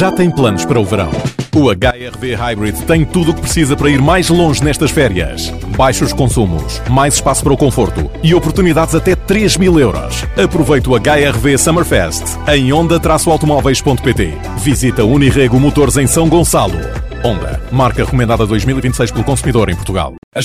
já tem planos para o verão. O HR-V Hybrid tem tudo o que precisa para ir mais longe nestas férias. Baixos consumos, mais espaço para o conforto e oportunidades até 3.000 euros. Aproveite o HR-V Summerfest em onda-automóveis.pt. Visita Unirrego Motores em São Gonçalo. Honda, marca recomendada 2026 pelo consumidor em Portugal.